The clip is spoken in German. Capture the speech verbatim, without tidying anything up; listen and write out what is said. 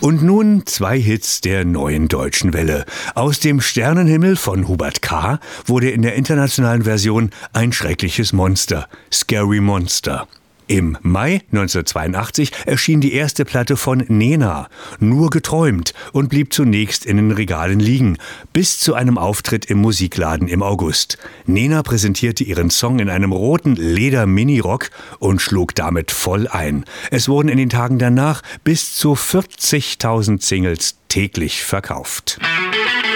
Und nun zwei Hits der neuen deutschen Welle. Aus dem Sternenhimmel von Hubert K. wurde in der internationalen Version Ein schreckliches Monster, Scary Monster. Im Mai neunzehnhundertzweiundachtzig erschien die erste Platte von Nena, Nur geträumt, und blieb zunächst in den Regalen liegen, bis zu einem Auftritt im Musikladen im August. Nena präsentierte ihren Song in einem roten Leder-Minirock und schlug damit voll ein. Es wurden in den Tagen danach bis zu vierzigtausend Singles täglich verkauft.